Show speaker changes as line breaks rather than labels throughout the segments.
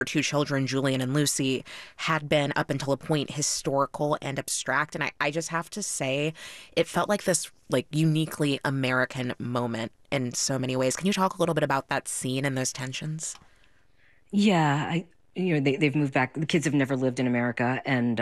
two children, Julian and Lucy, had been up until a point historical and abstract. And I just have to say, it felt like this like uniquely American moment in so many ways. Can you talk a little bit about that scene and those tensions?
Yeah, they've moved back. The kids have never lived in America, and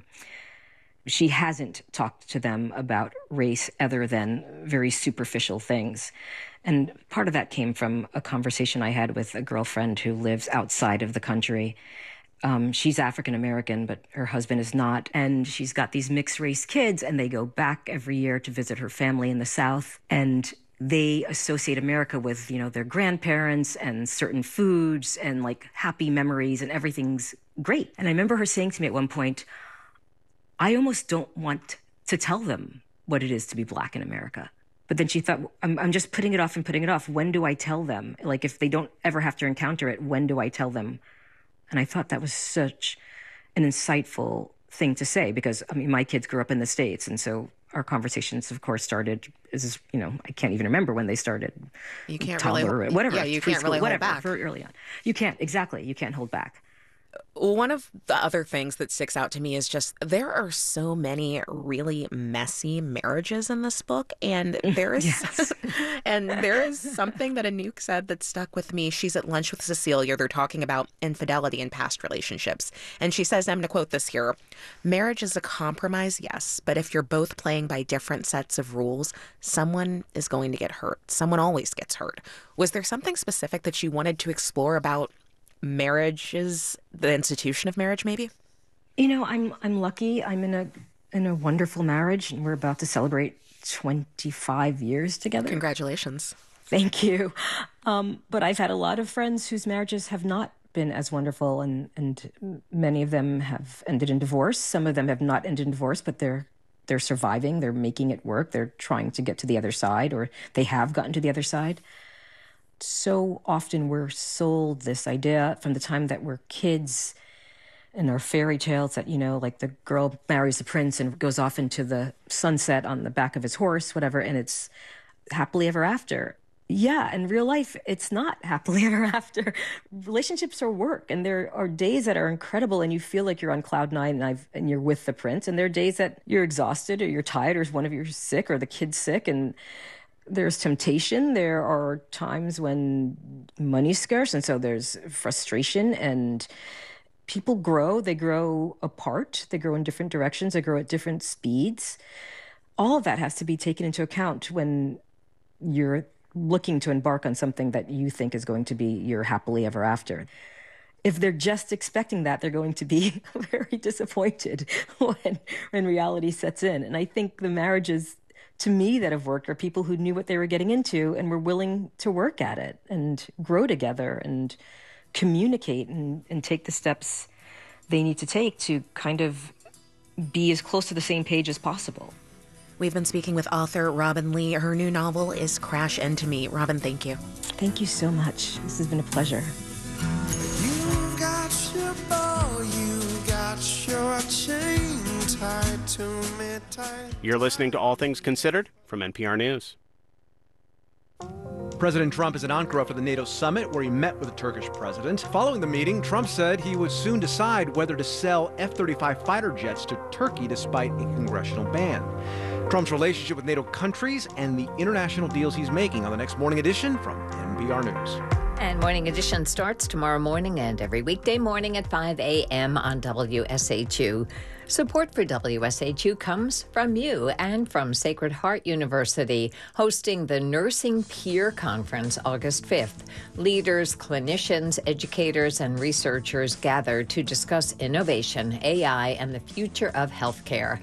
she hasn't talked to them about race other than very superficial things. And part of that came from a conversation I had with a girlfriend who lives outside of the country. She's African American, but her husband is not. And she's got these mixed race kids, and they go back every year to visit her family in the South. And they associate America with, their grandparents and certain foods and like happy memories, and everything's great. And I remember her saying to me at one point, I almost don't want to tell them what it is to be Black in America. But then she thought, I'm just putting it off and putting it off. When do I tell them? Like, if they don't ever have to encounter it, when do I tell them? And I thought that was such an insightful thing to say, because, my kids grew up in the States. And so our conversations, of course, started I can't even remember when they started.
You can't
toddler,
really,
whatever.
Yeah, you can't really hold back.
Very early on. You can't, exactly. You can't hold back.
One of the other things that sticks out to me is just there are so many really messy marriages in this book, and there is
Yes.
and there is something that Anouk said that stuck with me. She's at lunch with Cecilia. They're talking about infidelity in past relationships, and she says, I'm going to quote this here: "Marriage is a compromise, yes, but if you're both playing by different sets of rules, someone is going to get hurt. Someone always gets hurt." Was there something specific that you wanted to explore about marriage, is the institution of marriage, maybe?
I'm lucky. I'm in a wonderful marriage, and we're about to celebrate 25 years together.
Congratulations.
Thank you. But I've had a lot of friends whose marriages have not been as wonderful, and many of them have ended in divorce. Some of them have not ended in divorce, but they're surviving. They're making it work. They're trying to get to the other side, or they have gotten to the other side. So often we're sold this idea from the time that we're kids in our fairy tales that, like the girl marries the prince and goes off into the sunset on the back of his horse, whatever, and it's happily ever after. Yeah, in real life, it's not happily ever after. Relationships are work, and there are days that are incredible and you feel like you're on cloud nine and you're with the prince, and there are days that you're exhausted or you're tired or one of you's sick or the kid's sick, and there's temptation. There are times when money's scarce, and so there's frustration, and people grow. They grow apart. They grow in different directions. They grow at different speeds. All of that has to be taken into account when you're looking to embark on something that you think is going to be your happily ever after. If they're just expecting that, they're going to be very disappointed when reality sets in. And I think the marriages, to me, that have worked are people who knew what they were getting into and were willing to work at it and grow together and communicate and take the steps they need to take to kind of be as close to the same page as possible.
We've been speaking with author Robin Lee. Her new novel is Crash Into Me. Robin, thank you.
Thank you so much. This has been a pleasure.
You've got your bow, you got your chain tied to me tight.
You're listening to All Things Considered from NPR News.
President Trump is in Ankara for the NATO summit, where he met with the Turkish president. Following the meeting, Trump said he would soon decide whether to sell F-35 fighter jets to Turkey despite a congressional ban. Trump's relationship with NATO countries and the international deals he's making on the next Morning Edition from NPR News.
And Morning Edition starts tomorrow morning and every weekday morning at 5 a.m. on WSHU. Support for WSHU comes from you and from Sacred Heart University, hosting the Nursing Peer Conference August 5th. Leaders, clinicians, educators, and researchers gather to discuss innovation, AI, and the future of healthcare.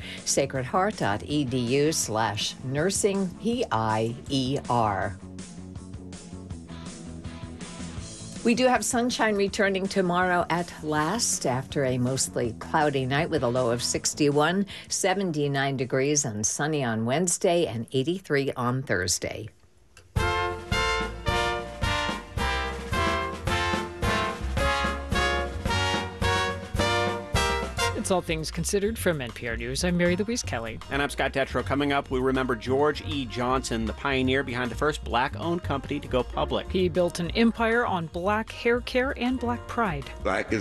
sacredheart.edu/nursingpier. We do have sunshine returning tomorrow at last after a mostly cloudy night with a low of 61, 79 degrees and sunny on Wednesday and 83 on Thursday.
It's All Things Considered from NPR News. I'm Mary Louise Kelly.
And I'm Scott Detrow. Coming up, we remember George E. Johnson, the pioneer behind the first black-owned company to go public.
He built an empire on black hair care and black pride.
Black is